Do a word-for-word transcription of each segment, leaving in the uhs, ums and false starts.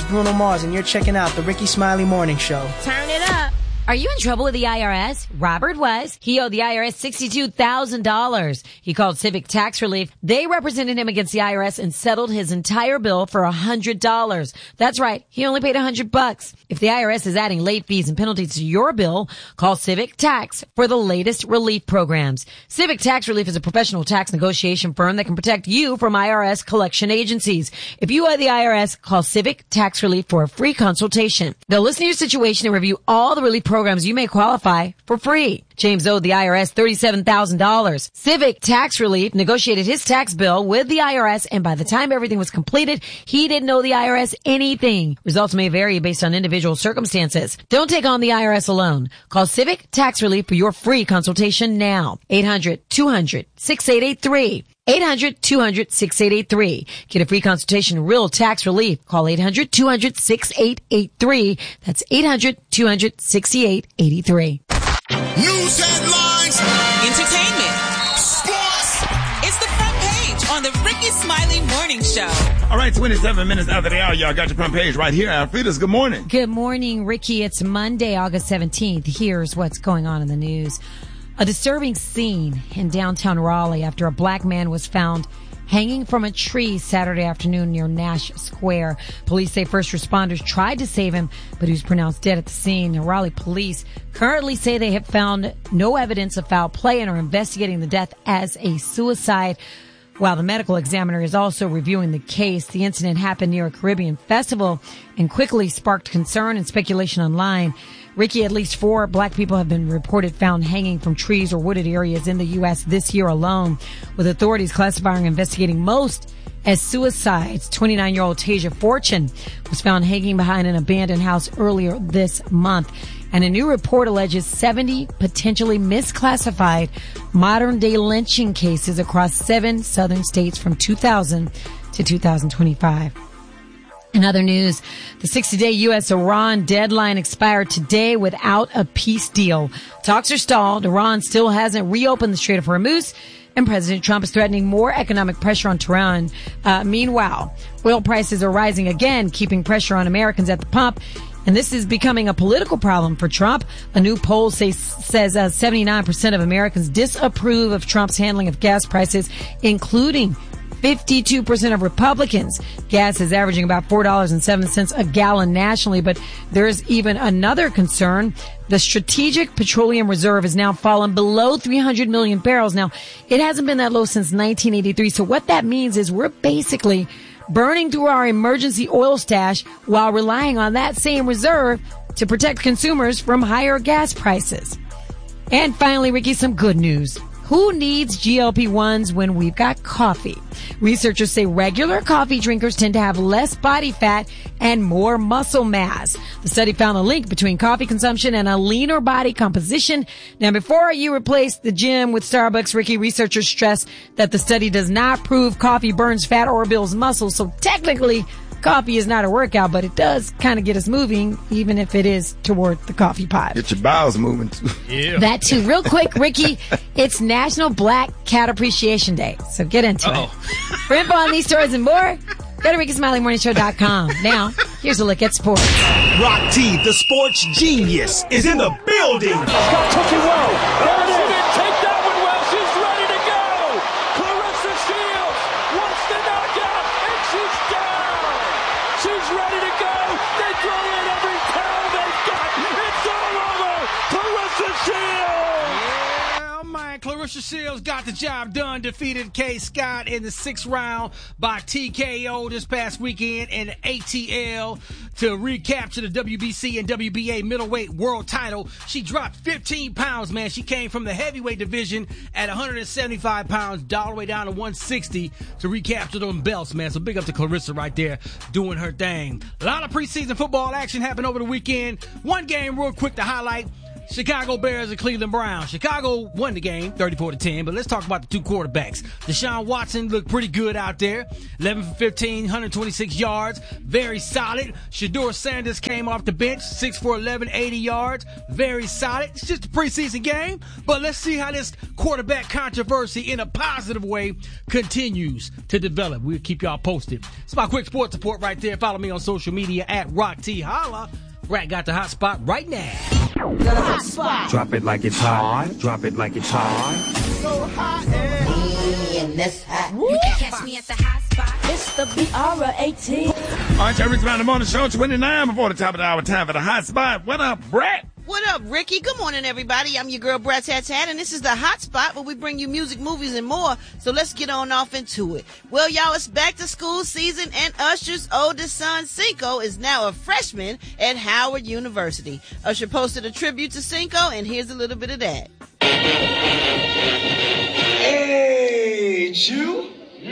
Bruno Mars, and you're checking out the Ricky Smiley Morning Show. Turn it up. Are you in trouble with the I R S? Robert was. He owed the I R S sixty-two thousand dollars. He called Civic Tax Relief. They represented him against the I R S and settled his entire bill for one hundred dollars. That's right. He only paid one hundred bucks. If the I R S is adding late fees and penalties to your bill, call Civic Tax for the latest relief programs. Civic Tax Relief is a professional tax negotiation firm that can protect you from I R S collection agencies. If you owe the I R S, call Civic Tax Relief for a free consultation. They'll listen to your situation and review all the relief programs you may qualify for free. James owed the I R S thirty-seven thousand dollars. Civic Tax Relief negotiated his tax bill with the I R S, and by the time everything was completed, he didn't owe the I R S anything. Results may vary based on individual circumstances. Don't take on the I R S alone. Call Civic Tax Relief for your free consultation now. eight hundred two hundred sixty-eight eighty-three. eight hundred two hundred sixty-eight eighty-three. Get a free consultation, real tax relief. Call eight hundred two hundred sixty-eight eighty-three. That's eight hundred two hundred sixty-eight eighty-three. News headlines. Entertainment. Sports. It's the front page on the Ricky Smiley Morning Show. All right, twenty-seven minutes after the hour, y'all got your front page right here. Alfreda's, good morning. Good morning, Ricky. It's Monday, August seventeenth. Here's what's going on in the news. A disturbing scene in downtown Raleigh after a black man was found hanging from a tree Saturday afternoon near Nash Square. Police say first responders tried to save him, but he was pronounced dead at the scene. The Raleigh police currently say they have found no evidence of foul play and are investigating the death as a suicide, while the medical examiner is also reviewing the case. The incident happened near a Caribbean festival and quickly sparked concern and speculation online. Ricky, at least four black people have been reported found hanging from trees or wooded areas in the U S this year alone, with authorities classifying and investigating most as suicides. twenty-nine-year-old Tasia Fortune was found hanging behind an abandoned house earlier this month. And a new report alleges seventy potentially misclassified modern-day lynching cases across seven southern states from two thousand to two thousand twenty-five. In other news, the sixty-day U S Iran deadline expired today without a peace deal. Talks are stalled. Iran still hasn't reopened the Strait of Hormuz, and President Trump is threatening more economic pressure on Tehran. Uh, meanwhile, oil prices are rising again, keeping pressure on Americans at the pump. And this is becoming a political problem for Trump. A new poll say, says uh, seventy-nine percent of Americans disapprove of Trump's handling of gas prices, including fifty-two percent of Republicans. Gas is averaging about four dollars and seven cents a gallon nationally, but there's even another concern. The Strategic Petroleum Reserve has now fallen below three hundred million barrels. Now, it hasn't been that low since nineteen eighty-three, so what that means is we're basically burning through our emergency oil stash while relying on that same reserve to protect consumers from higher gas prices. And finally, Ricky, some good news. Who needs G L P ones when we've got coffee? Researchers say regular coffee drinkers tend to have less body fat and more muscle mass. The study found a link between coffee consumption and a leaner body composition. Now, before you replace the gym with Starbucks, Ricky, researchers stress that the study does not prove coffee burns fat or builds muscle. So technically, coffee is not a workout, but it does kind of get us moving, even if it is toward the coffee pot. Get your bowels moving, too. Yeah. That, too. Real quick, Ricky, it's National Black Cat Appreciation Day, so get into Uh-oh. it. For info on these stories and more, go to ricky smiley morning show dot com. Now, here's a look at sports. Rock T, the sports genius, is in the building. Scott took it well. There it is. Take that one well. She's ready to go. Clarissa Shields wants the knockout, and she's down. She's ready to go. They throw in every pound they've got. It's all over. Clarissa Shields. Yeah, man, Clarissa Shields got the job done, defeated Kay Scott in the sixth round by T K O this past weekend in A T L to recapture the W B C and W B A middleweight world title. She dropped fifteen pounds, man. She came from the heavyweight division at one hundred seventy-five pounds all the way down to one sixty to recapture them belts, man. So big up to Clarissa right there doing her thing. A lot of preseason football action happened over the weekend. One game real quick to highlight. Chicago Bears and Cleveland Browns. Chicago won the game, thirty-four to ten, but let's talk about the two quarterbacks. Deshaun Watson looked pretty good out there. eleven for fifteen, one hundred twenty-six yards. Very solid. Shedeur Sanders came off the bench, six for eleven, eighty yards. Very solid. It's just a preseason game, but let's see how this quarterback controversy in a positive way continues to develop. We'll keep y'all posted. It's my quick sports report right there. Follow me on social media at Rock T Holla. Rat got the hot spot right now. The hot spot. Drop it like it's hot. Drop it like it's hot. So hot and in this hat. You can catch me at the hot spot. It's the B R eighteen. All right, y'all, Ricky Smiley Morning Show, twenty-nine before the top of the hour. Time for the hot spot. What up, Brett? What up, Ricky? Good morning, everybody. I'm your girl, Brat Tat Tat, and this is the hot spot where we bring you music, movies, and more. So let's get on off into it. Well, y'all, it's back to school season, and Usher's oldest son, Cinco, is now a freshman at Howard University. Usher posted a tribute to Cinco, and here's a little bit of that. Hey, Jew.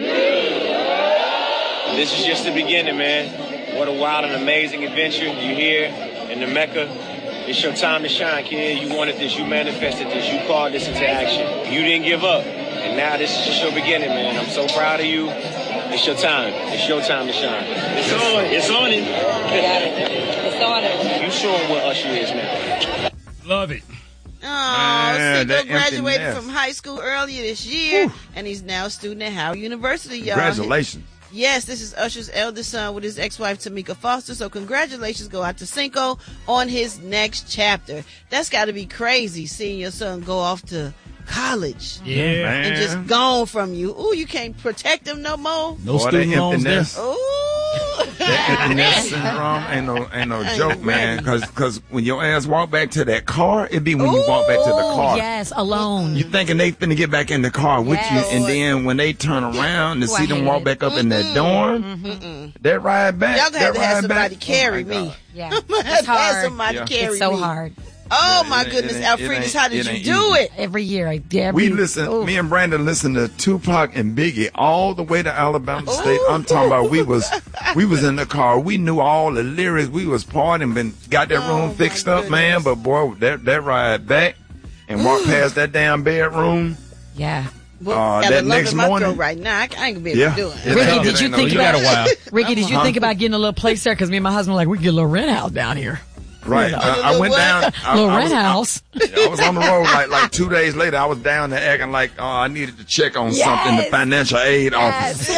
This is just the beginning, man. What a wild and amazing adventure. You here in the Mecca. It's your time to shine, kid. You wanted this. You manifested this. You called this into action. You didn't give up. And now this is just your beginning, man. I'm so proud of you. It's your time. It's your time to shine. It's on. It's on it. It's on it. You showing what Usher is now. Love it. Oh, Man, Cinco that graduated empty nest. from high school earlier this year, and he's now a student at Howard University, y'all. Congratulations. Yes, this is Usher's eldest son with his ex-wife, Tamika Foster. So congratulations go out to Cinco on his next chapter. That's got to be crazy, seeing your son go off to college. Yeah. Man. And just gone from you. Ooh, you can't protect him no more. No Boy, student that loans there. emptiness. Ooh. That empty nest syndrome ain't no, ain't no I ain't joke, man. ready. Because cause when your ass walk back to that car, it be when you walk back to the car. Yes, alone. You thinking they finna get back in the car with Yes. you, and then when they turn around to Ooh, I see them hate walk it. back up in that dorm, Mm-mm. that ride back, Y'all gonna have that to have ride somebody back, carry oh my me. God. Yeah, I'm gonna it's have to have hard. somebody Yeah. carry It's so me. hard. Oh Yeah, my it ain't- goodness, it ain't- it Alfredis, ain't- how did it you ain't do easy. it? Every year, I dare. We listen. Me and Brandon listened to Tupac and Biggie all the way to Alabama State. I'm talking about we was we was in the car. We knew all the lyrics. We was partying, been got that Oh, room fixed my up, man. goodness. But boy, that that ride back and walk past that damn bedroom. Yeah. Well, Uh, got that a lump next in my morning- throat right now. I, I ain't gonna be able Yeah. to do it. It Ricky, ain't- did it you ain't think no- about You got a while. Ricky, did you Huh? think about getting a little place there? Because me and my husband were like, we could get a little rent house down here. Right. You know. I, I went What? down. I, little I rent was, house. I, I was on the road like like two days later. I was down there acting like oh, I needed to check on something. The Yes. financial aid office.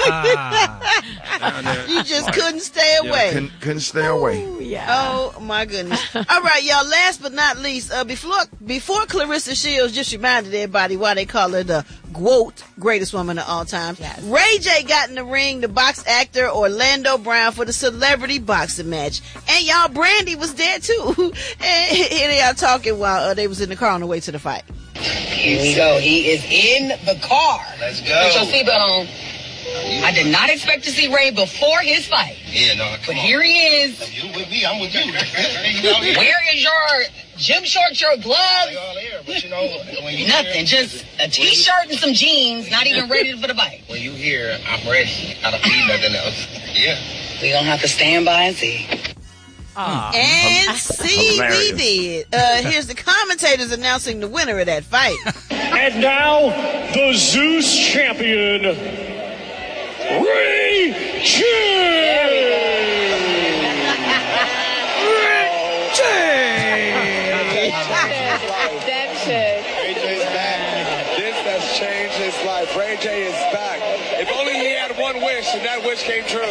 Down there. You just couldn't stay Yeah, away. couldn't, couldn't stay away. Yeah. Oh my goodness! All right, y'all. Last but not least, uh, before before Clarissa Shields just reminded everybody why they call her the GWOAT, greatest woman of all time. Yes. Ray J got in the ring, the box actor Orlando Brown for the celebrity boxing match, and y'all, Brandy was there too. And here they are talking while uh, they was in the car on the way to the fight. Here we go. He is in the car. Let's Put your seatbelt on. I did not expect to see Ray before his fight. Yeah, no, But here he is. You with me, I'm with you. Where is your gym shorts, your gloves? all here, but you know, when you Nothing. Just a t-shirt and some jeans, not even ready for the fight. when you hear I'm ready, I don't need nothing else. Yeah. We're going to have to stand by and see. And see, we Hilarious. did. Uh, here's the commentators announcing the winner of that fight. And now, the Zeus champion, Ray Ray J's back. This has changed his life. Ray J is back. If only he had one wish and that wish came true.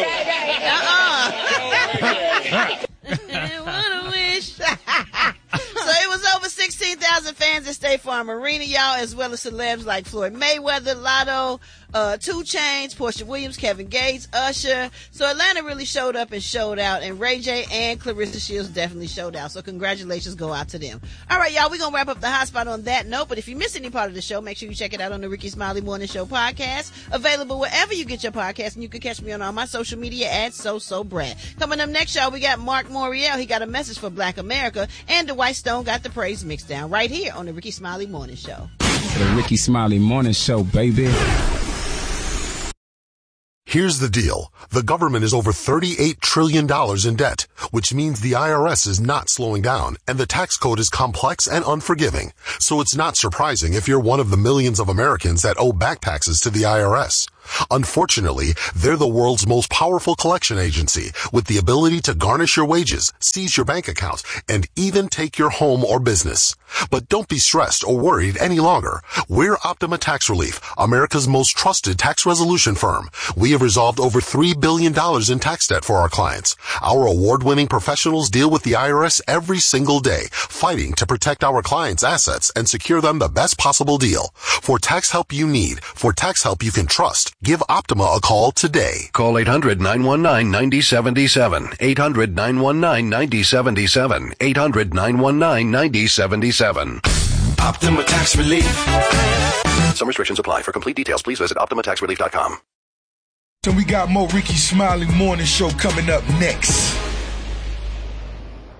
Uh-uh. What a wish. So it was over sixteen thousand fans at State Farm Arena, y'all, as well as celebs like Floyd Mayweather, Lotto, uh, two Chainz, Portia Williams, Kevin Gates, Usher. So Atlanta really showed up and showed out, and Ray J and Clarissa Shields definitely showed out. So congratulations go out to them. All right, y'all, we're going to wrap up the hot spot on that note, but if you missed any part of the show, make sure you check it out on the Ricky Smiley Morning Show podcast, available wherever you get your podcast, and you can catch me on all my social media at So So Brad. Coming up next, y'all, we got Mark Moriel. He got a message for Black America, and Dwight Stone got the praise mixed down right here on the Ricky Smiley Morning Show. The Ricky Smiley Morning Show, baby. Here's the deal. The government is over thirty-eight trillion dollars in debt, which means the I R S is not slowing down, and the tax code is complex and unforgiving. So it's not surprising if you're one of the millions of Americans that owe back taxes to the I R S. Unfortunately, they're the world's most powerful collection agency with the ability to garnish your wages, seize your bank account, and even take your home or business. But don't be stressed or worried any longer. We're Optima Tax Relief, America's most trusted tax resolution firm. We have resolved over three billion dollars in tax debt for our clients. Our award-winning professionals deal with the I R S every single day, fighting to protect our clients' assets and secure them the best possible deal. For tax help you need, for tax help you can trust, give Optima a call today. Call eight hundred, nine one nine, nine zero seven seven. eight hundred, nine one nine, nine zero seven seven. eight hundred, nine one nine, nine zero seven seven. Optima Tax Relief. Some restrictions apply. For complete details, please visit optima tax relief dot com. So we got more Ricky Smiley Morning Show coming up next.